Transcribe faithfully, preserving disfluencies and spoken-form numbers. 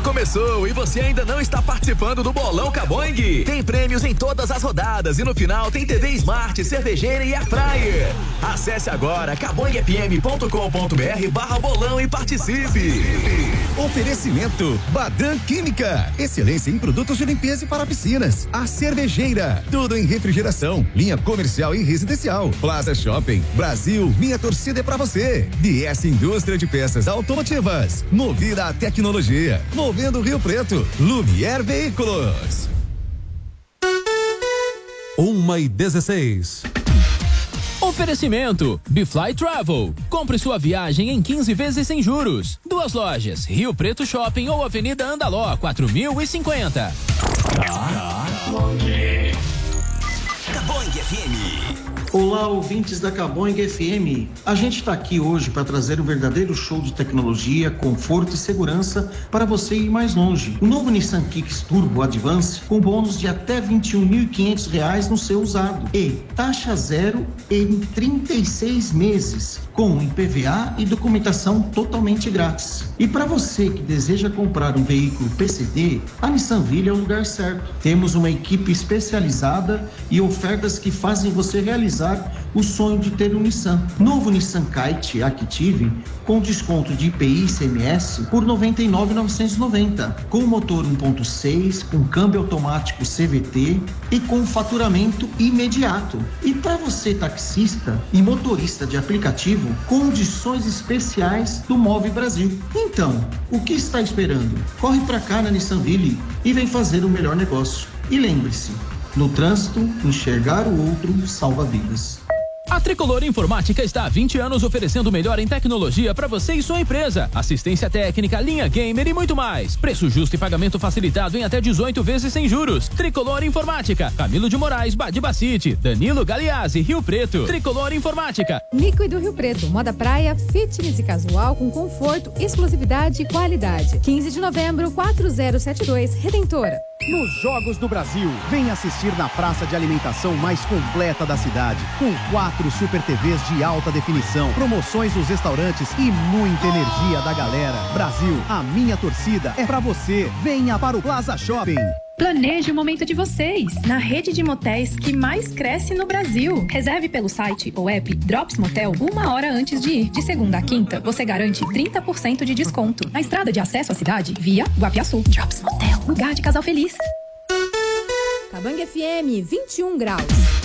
só começou e você ainda não está participando do Bolão Caboing? Tem prêmios em todas as rodadas e no final tem T V Smart, cervejeira e airfryer. Acesse agora caboingfm.com.br barra bolão e participe. Oferecimento Badan Química, excelência em produtos de limpeza e para piscinas. A Cervejeira, tudo em refrigeração, linha comercial e residencial. Plaza Shopping, Brasil, minha torcida é pra você. D S Indústria de Peças Automotivas, movida a tecnologia, movendo Rio Preto. Lumière Veículos. Uma e dezesseis. Oferecimento Bfly Travel. Compre sua viagem em quinze vezes sem juros. Duas lojas, Rio Preto Shopping ou Avenida Andaló, quatro mil e cinquenta. Caboing F M. Olá, ouvintes da Caboing F M. A gente está aqui hoje para trazer um verdadeiro show de tecnologia, conforto e segurança para você ir mais longe. O novo Nissan Kicks Turbo Advance com bônus de até vinte e um mil e quinhentos reais no seu usado e taxa zero em trinta e seis meses, com I P V A e documentação totalmente grátis. E para você que deseja comprar um veículo P C D, a Nissanville é o lugar certo. Temos uma equipe especializada e ofertas que fazem você realizar o sonho de ter um Nissan. Novo Nissan Kite Active com desconto de I P I e I C M S por noventa e nove mil novecentos e noventa, com motor um ponto seis, com câmbio automático C V T e com faturamento imediato. E para você taxista e motorista de aplicativo, condições especiais do Move Brasil. Então, o que está esperando? Corre para cá na Nissanville e vem fazer o melhor negócio. E lembre-se, no trânsito, enxergar o outro salva vidas. A Tricolor Informática está há vinte anos oferecendo o melhor em tecnologia para você e sua empresa. Assistência técnica, linha gamer e muito mais. Preço justo e pagamento facilitado em até dezoito vezes sem juros. Tricolor Informática, Camilo de Moraes, Badibacite, Danilo Galeazzi, Rio Preto. Tricolor Informática. Líquido Rio Preto, moda praia, fitness e casual com conforto, exclusividade e qualidade. quinze de novembro, quatro zero sete dois, Redentora. Nos Jogos do Brasil, vem assistir na praça de alimentação mais completa da cidade, com quatro Super T Vs de alta definição, promoções nos restaurantes e muita energia da galera. Brasil, a minha torcida é pra você. Venha para o Plaza Shopping. Planeje o momento de vocês na rede de motéis que mais cresce no Brasil. Reserve pelo site ou app Drops Motel uma hora antes de ir. De segunda a quinta, você garante trinta por cento de desconto. Na estrada de acesso à cidade, via Guapiaçu. Drops Motel, lugar de casal feliz. Caboing F M, vinte e um graus.